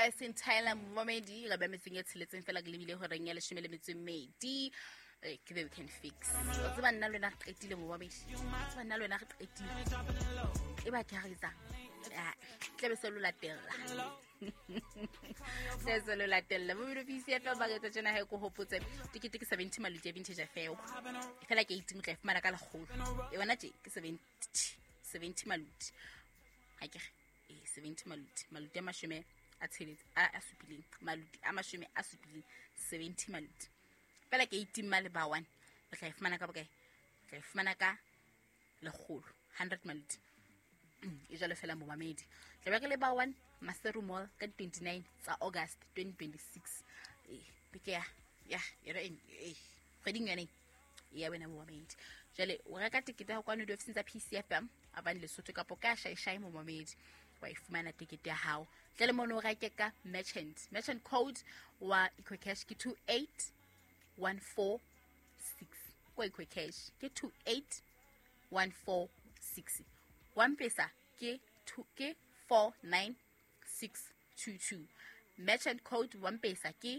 seng Thailand momedi ga ba metseng e tsheletseng fela ke lebile go reng ya leshome le metso e mmedi ke be we can fix o tseba nna lona re qetile momedi tseba nna lona re qetile e ba ke ga tlebe se lo latella se lo latella mo bidofisi ya fa ba ke tsena he go hopotse tikete ke 70 maludi ya vintage afeo fela ke 18 motla fumana ka legolo e bona je ke 70 maludi ha ke 70 maludi ya mashome a tsheletse a supileng maludi a mashome a supileng 70 maludi fela ke 18 male ba 1 o tla fumana ka bokae tla fumana ka legolo 100 maludi e jalo fela mo mamedi tla ba ke le ba 1 Maseru Mall ka 29 tsa August 2026 beke ya kgweding yone ya wena mo mamedi jale o reka tikete ha kwano di-officing tsa PCFM abane Lesotho kapo ka shai mo mamedi wa ifumana tikete ya hao jale mono o reke ka merchant code wa ecocash ke 28146 kwa ecocash ke 28146 One-Pesa ke 49622 merchant code One-Pesa ke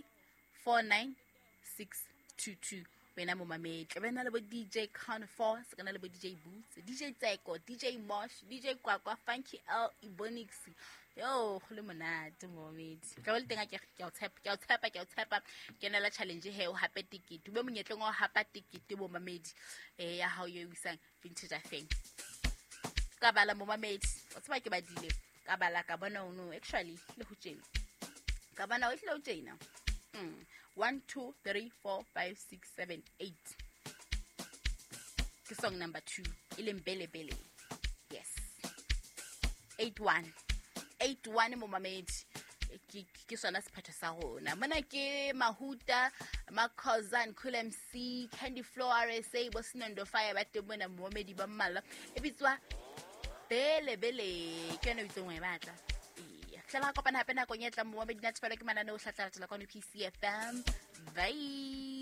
49622 wena mo mamedi ke bena le bo DJ Confor se kana le bo DJ Boots DJ Tseko DJ Mosh DJ Kwakwa Funky L Ebonix yo go le monate mo mamedi ka le tenga ke o tshepa ke na la challenge he o hape ticket be monyetleng o hapa ticket mo mamedi ya hao yo isang vintage afeng ka bala mo mamedi o tseba ke badile ka bala ka bona ono actually le ho tjena ka bona o tle o tjena 1 2 3 4 5 6 7 8 ke song number 2 ile mbele yes 81 mo mamedi ke sona sephatho sa rona mona ke Mahuta Makhazan Cool MC Candy Floor RSA bo Sinondo Fire ba tebona mo mamedi ba mmala e bitswa bele ke no itse ngwe batla tla ba kopana hape na go nyetla mo ba dinatshwele ke manane o hlatla tla kwa no PCFM bye